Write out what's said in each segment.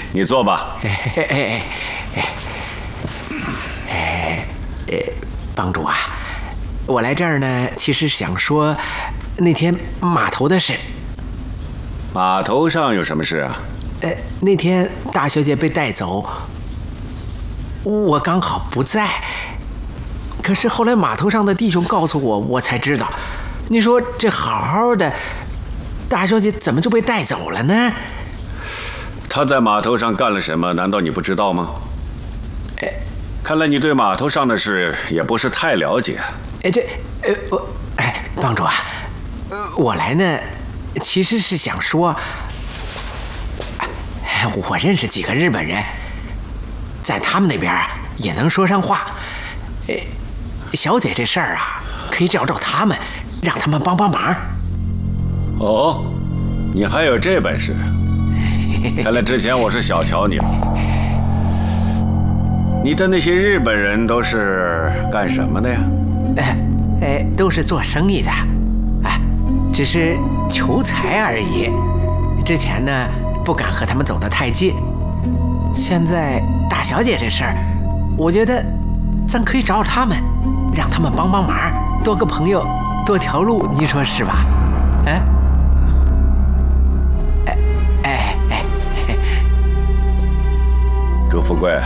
你坐吧。 帮主啊，我来这儿呢，其实想说那天码头的事。 码头上有什么事啊？ 那天大小姐被带走，我刚好不在。可是后来码头上的弟兄告诉我，我才知道。你说这好好的大小姐怎么就被带走了呢？ 她在码头上干了什么？难道你不知道吗？看来你对码头上的事也不是太了解。 帮主啊，我来呢，其实是想说，我认识几个日本人，在他们那边也能说上话。小姐这事儿啊，可以找找他们，让他们帮帮忙。 哦，你还有这本事？看来之前我是小瞧你了。你的那些日本人都是干什么的呀？ 都是做生意的，只是求财而已。之前呢，不敢和他们走得太近。现在大小姐这事儿，我觉得咱可以找找他们，让他们帮帮忙，多个朋友，多条路，你说是吧？ 朱富贵，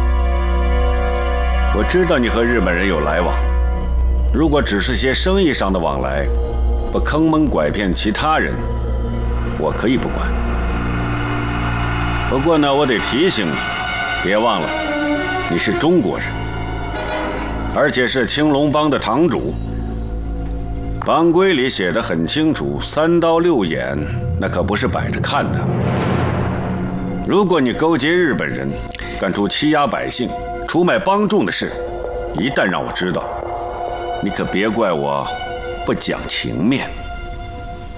我知道你和日本人有来往，如果只是些生意上的往来，不坑蒙拐骗其他人，我可以不管。不过呢，我得提醒你，别忘了，你是中国人，而且是青龙帮的堂主。帮规里写得很清楚，3刀6眼，那可不是摆着看的。如果你勾结日本人，干出欺压百姓、出卖帮众的事，一旦让我知道，你可别怪我不讲情面。